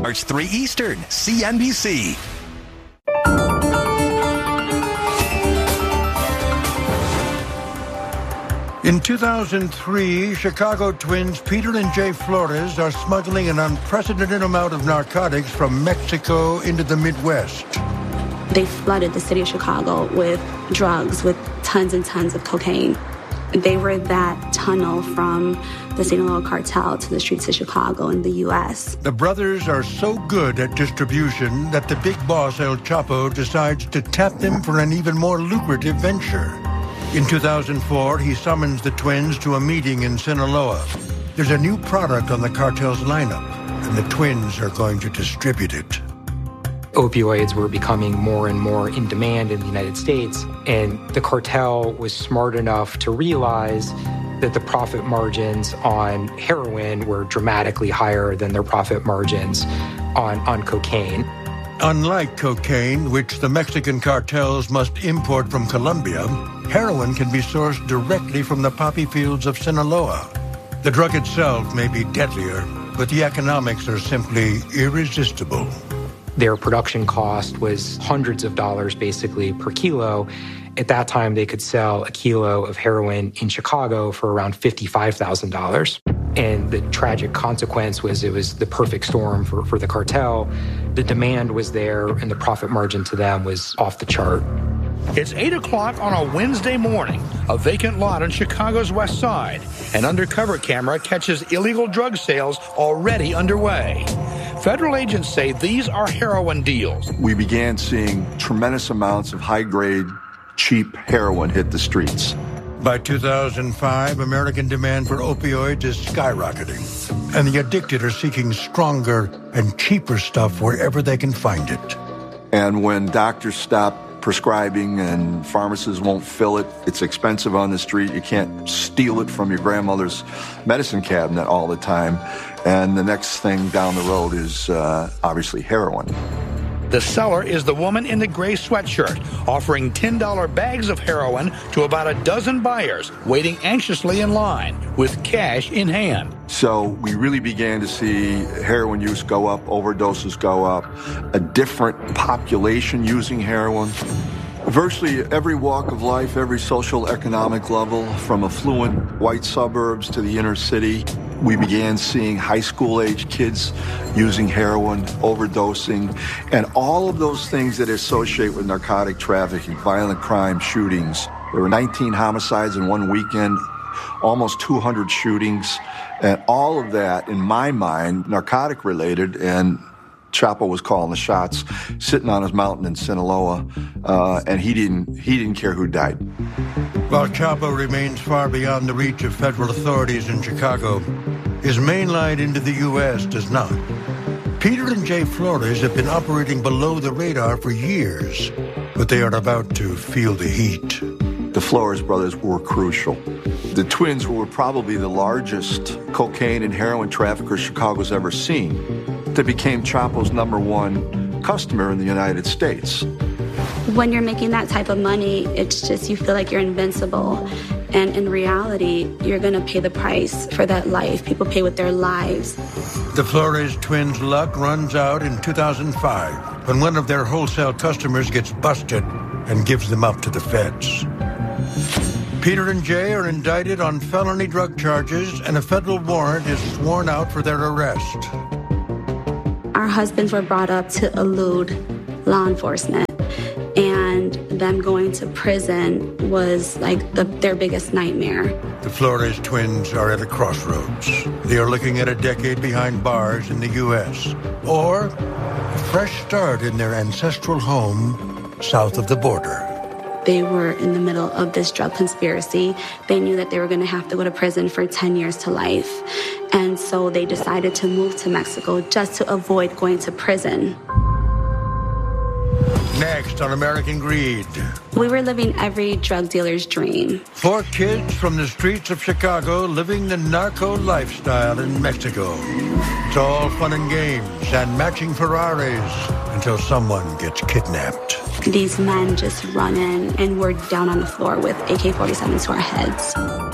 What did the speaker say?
March 3 Eastern, CNBC. In 2003, Chicago twins Peter and Jay Flores are smuggling an unprecedented amount of narcotics from Mexico into the Midwest. They flooded the city of Chicago with drugs, with tons and tons of cocaine. They were that tunnel from the Sinaloa cartel to the streets of Chicago in the U.S. The brothers are so good at distribution that the big boss, El Chapo, decides to tap them for an even more lucrative venture. In 2004, he summons the twins to a meeting in Sinaloa. There's a new product on the cartel's lineup, and the twins are going to distribute it. Opioids were becoming more and more in demand in the United States, and the cartel was smart enough to realize that the profit margins on heroin were dramatically higher than their profit margins on cocaine. Unlike cocaine, which the Mexican cartels must import from Colombia, heroin can be sourced directly from the poppy fields of Sinaloa. The drug itself may be deadlier, but the economics are simply irresistible. Their production cost was hundreds of dollars basically per kilo. At that time, they could sell a kilo of heroin in Chicago for around $55,000. And the tragic consequence was it was the perfect storm for the cartel. The demand was there, and the profit margin to them was off the chart. It's 8 o'clock on a Wednesday morning, a vacant lot on Chicago's west side. An undercover camera catches illegal drug sales already underway. Federal agents say these are heroin deals. We began seeing tremendous amounts of high-grade, cheap heroin hit the streets. By 2005, American demand for opioids is skyrocketing, and the addicted are seeking stronger and cheaper stuff wherever they can find it. And when doctors stop prescribing and pharmacists won't fill it, it's expensive on the street. You can't steal it from your grandmother's medicine cabinet all the time. And the next thing down the road is obviously heroin. The seller is the woman in the gray sweatshirt, offering $10 bags of heroin to about a dozen buyers, waiting anxiously in line with cash in hand. So we really began to see heroin use go up, overdoses go up, a different population using heroin. Virtually every walk of life, every social economic level, from affluent white suburbs to the inner city, we began seeing high school-age kids using heroin, overdosing, and all of those things that associate with narcotic trafficking, violent crime, shootings. There were 19 homicides in one weekend, almost 200 shootings, and all of that, in my mind, narcotic-related, and Chapo was calling the shots, sitting on his mountain in Sinaloa, and he didn't care who died. While Chapo remains far beyond the reach of federal authorities in Chicago, his main line into the U.S. does not. Peter and Jay Flores have been operating below the radar for years, but they are about to feel the heat. The Flores brothers were crucial. The twins were probably the largest cocaine and heroin traffickers Chicago's ever seen. They became Chapo's #1 customer in the United States. When you're making that type of money, it's just you feel like you're invincible. And in reality, you're going to pay the price for that life. People pay with their lives. The Flores twins' luck runs out in 2005 when one of their wholesale customers gets busted and gives them up to the feds. Peter and Jay are indicted on felony drug charges, and a federal warrant is sworn out for their arrest. Our husbands were brought up to elude law enforcement, and them going to prison was like their biggest nightmare. The Flores twins are at a crossroads. They are looking at a decade behind bars in the U.S. or a fresh start in their ancestral home south of the border. They were in the middle of this drug conspiracy. They knew that they were going to have to go to prison for 10 years to life. And so they decided to move to Mexico just to avoid going to prison. Next on American Greed. We were living every drug dealer's dream. 4 kids from the streets of Chicago living the narco lifestyle in Mexico. It's all fun and games and matching Ferraris until someone gets kidnapped. These men just run in, and we're down on the floor with AK-47s to our heads.